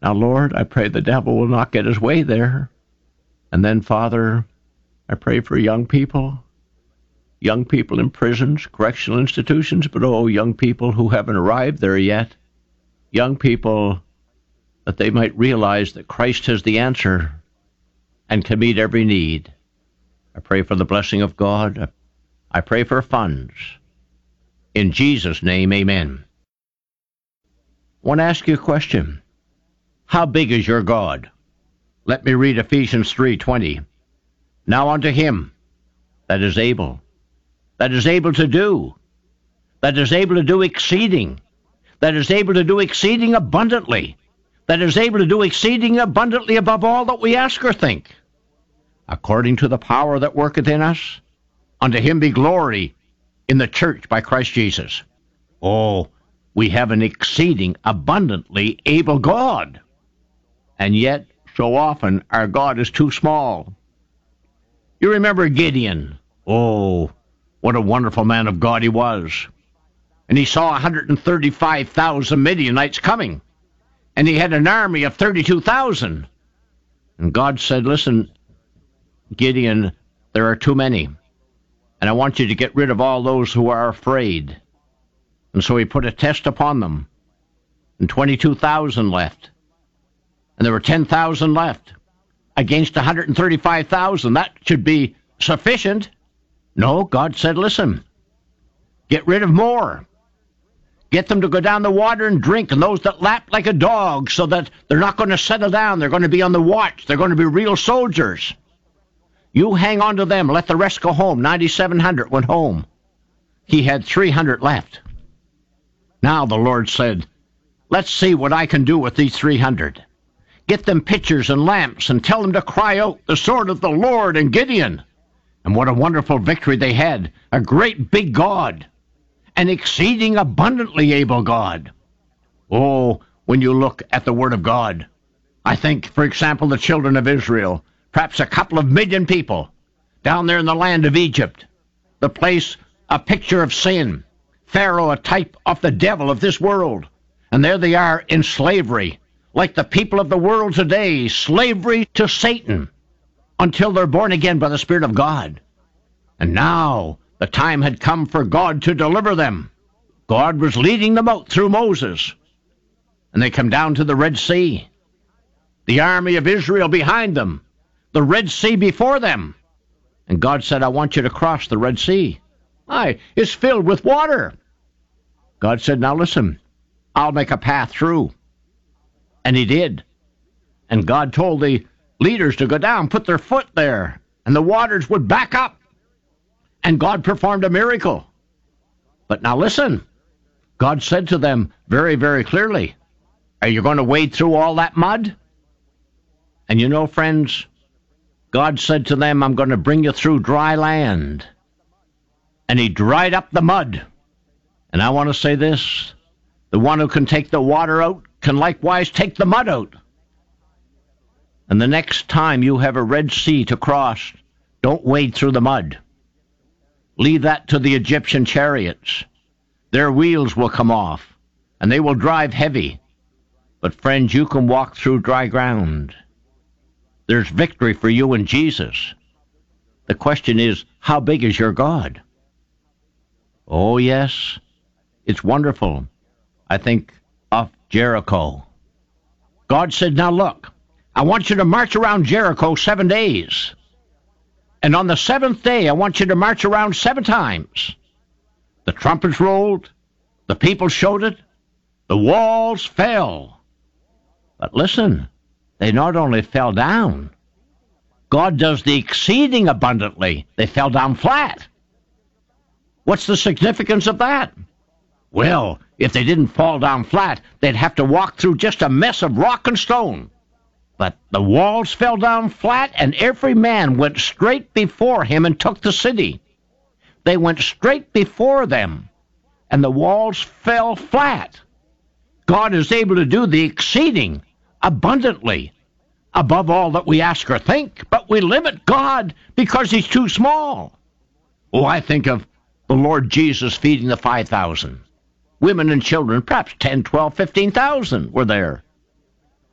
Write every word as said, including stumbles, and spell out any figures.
Now, Lord, I pray the devil will not get his way there. And then, Father, I pray for young people, young people in prisons, correctional institutions, but oh, young people who haven't arrived there yet, young people that they might realize that Christ has the answer and can meet every need. I pray for the blessing of God. I pray for funds. In Jesus' name, amen. I want to ask you a question. How big is your God? Let me read Ephesians three twenty. Now unto him that is able, that is able to do, that is able to do exceeding, that is able to do exceeding abundantly, that is able to do exceeding abundantly above all that we ask or think, according to the power that worketh in us, unto him be glory in the church by Christ Jesus. Oh, we have an exceeding abundantly able God. And yet, so often, our God is too small. You remember Gideon. Oh, what a wonderful man of God he was. And he saw one hundred thirty-five thousand Midianites coming. And he had an army of thirty-two thousand. And God said, listen, Gideon, there are too many. And I want you to get rid of all those who are afraid. And so he put a test upon them. And twenty-two thousand left. And there were ten thousand left against one hundred thirty-five thousand. That should be sufficient. No, God said, listen, get rid of more. Get them to go down the water and drink, and those that lap like a dog, so that they're not going to settle down. They're going to be on the watch. They're going to be real soldiers. You hang on to them. Let the rest go home. ninety-seven hundred went home. He had three hundred left. Now the Lord said, let's see what I can do with these three hundred. Get them pitchers and lamps and tell them to cry out the sword of the Lord and Gideon. And what a wonderful victory they had. A great big God. An exceeding abundantly able God. Oh, when you look at the Word of God, I think, for example, the children of Israel, perhaps a couple of million people down there in the land of Egypt, the place a picture of sin, Pharaoh a type of the devil of this world, and there they are in slavery, like the people of the world today, slavery to Satan, until they're born again by the Spirit of God. And now the time had come for God to deliver them. God was leading them out through Moses. And they come down to the Red Sea. The army of Israel behind them. The Red Sea before them. And God said, I want you to cross the Red Sea. Aye, it's filled with water. God said, now listen, I'll make a path through. And he did. And God told the leaders to go down, put their foot there, and the waters would back up. And God performed a miracle. But now listen, God said to them very, very clearly, are you going to wade through all that mud? And you know, friends, God said to them, I'm going to bring you through dry land. And he dried up the mud. And I want to say this, the one who can take the water out can likewise take the mud out. And the next time you have a Red Sea to cross, don't wade through the mud. Leave that to the Egyptian chariots. Their wheels will come off, and they will drive heavy. But friends, you can walk through dry ground. There's victory for you in Jesus. The question is, how big is your God? Oh, yes, it's wonderful. I think of Jericho. God said, now look, I want you to march around Jericho seven days. And on the seventh day, I want you to march around seven times. The trumpets rolled, the people showed it, the walls fell. But listen, they not only fell down, God does the exceeding abundantly. They fell down flat. What's the significance of that? Well, if they didn't fall down flat, they'd have to walk through just a mess of rock and stone. But the walls fell down flat, and every man went straight before him and took the city. They went straight before them, and the walls fell flat. God is able to do the exceeding abundantly above all that we ask or think, but we limit God because he's too small. Oh, I think of the Lord Jesus feeding the five thousand. Women and children, perhaps ten, twelve, fifteen thousand were there.